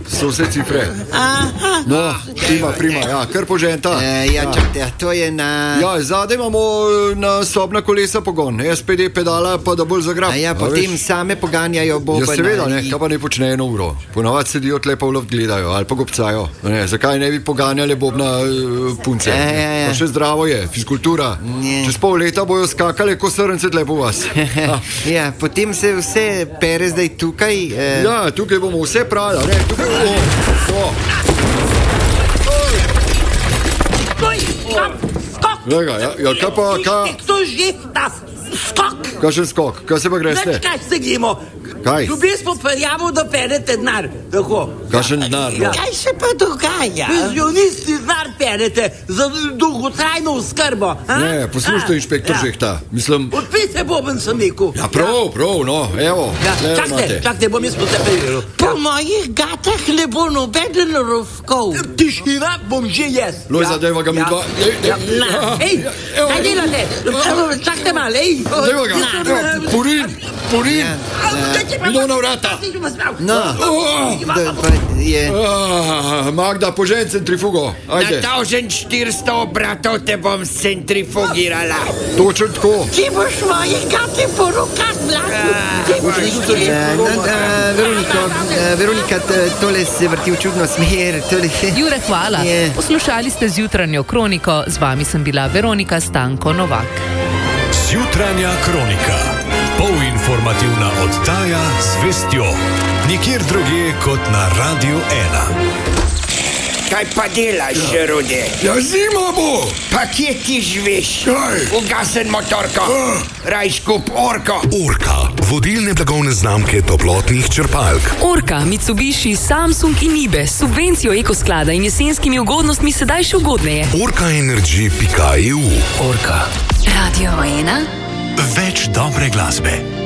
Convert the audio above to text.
so vse cifre. No, prima, ja, kar poženta. Čakajte, to je na... Ja, zadaj imamo na sobna kolesa pogon, SPD pedala pa da bolj zagrab. Potem same poganjajo boben. Ja, seveda, kaj pa ne počne 1 uro. Ponavadi sedijo tle pa v luft gledajo ali pa gobcajo. Zakaj ne bi poganjali bobna punce? Pa še zdravo je, fizkultura. Čez pol leta bojo skakali ko srnce tle po vas. Ja, potem se vse pere zdaj tukaj. Ja, tukaj bomo vse prali, ne, tukaj bomo. Lega, ja, kaj pa, To že, ta skok. Kakšen skok, kaj se pa greste? Kaj se gremo? Kaj? Ljubi smo prijavili, da perete denar. Kakšen denar? Ja. Kaj se pa dogaja? Penzionisti denar perete za dolgotrajno oskrbo. Ne, poslušajte, inšpektor Žehta. Mislim... Odpite boben sem rekel. Ja, prav, no, evo. Čakajte, bom jaz po se preveril. Po mojih gatah ne bo nobeden rovkov. Tišina bom že jaz. Lojza, dajva ga mi dva. Ej, kaj delate? Čakajte malo, ej. Dajva ga, Purin. Idemo na vrata. Magda, požen centrifugo. Ajde. Na 1400 obratov te bom centrifugirala. Točno tako. Ti boš moje gate po rokah Veronika, tole se vrti v čudno smer. Jure, hvala. Poslušali ste Zjutranjo kroniko. Z vami sem bila Veronika Stanko Novak. Zjutranja kronika. Polinformativna oddaja z vestjo. Nikjer drugje kot na Radio 1. Kaj pa delaš, Rudi? Ja, zima bo. Pa kje ti živiš? Ugasen motorko. Rajš kup Orko. Orka, vodilne blagovne znamke toplotnih črpalk. Orka, Mitsubishi, Samsung in Ibe s subvencijo ekosklada in jesenskimi ugodnostmi sedaj še ugodneje. Orkaenergy.eu. Orka. Radio 1. Več dobre glasbe.